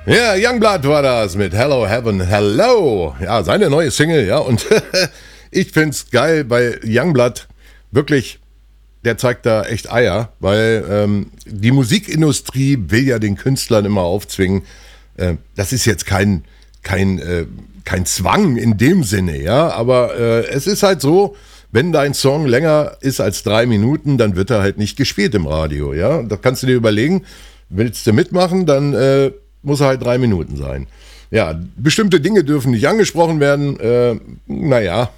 Ja, Youngblood war das mit Hello Heaven, Hello. Ja, seine neue Single, ja. Und ich find's geil bei Youngblood. Wirklich, der zeigt da echt Eier, weil die Musikindustrie will ja den Künstlern immer aufzwingen. Das ist jetzt kein Zwang in dem Sinne, ja. Aber es ist halt so, wenn dein Song länger ist als 3 Minuten, dann wird er halt nicht gespielt im Radio, ja. Das kannst du dir überlegen. Willst du mitmachen, dann muss er halt 3 Minuten sein. Ja, bestimmte Dinge dürfen nicht angesprochen werden. Naja.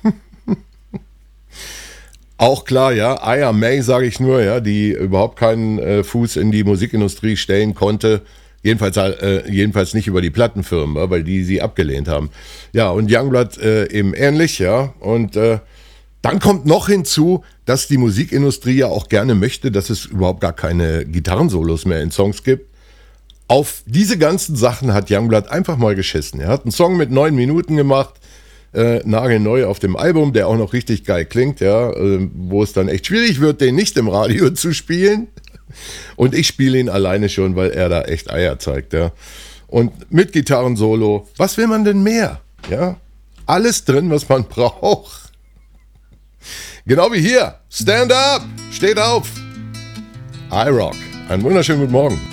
Auch klar, ja. Aya May, sage ich nur, ja, die überhaupt keinen Fuß in die Musikindustrie stellen konnte. Jedenfalls nicht über die Plattenfirmen, weil die sie abgelehnt haben. Ja, und Youngblood eben ähnlich, ja. Und dann kommt noch hinzu, dass die Musikindustrie ja auch gerne möchte, dass es überhaupt gar keine Gitarrensolos mehr in Songs gibt. Auf diese ganzen Sachen hat Youngblood einfach mal geschissen. Er hat einen Song mit 9 Minuten gemacht, nagelneu auf dem Album, der auch noch richtig geil klingt, ja, wo es dann echt schwierig wird, den nicht im Radio zu spielen. Und ich spiele ihn alleine schon, weil er da echt Eier zeigt, ja. Und mit Gitarrensolo, was will man denn mehr? Ja, alles drin, was man braucht. Genau wie hier. Stand up, steht auf. I Rock. Einen wunderschönen guten Morgen.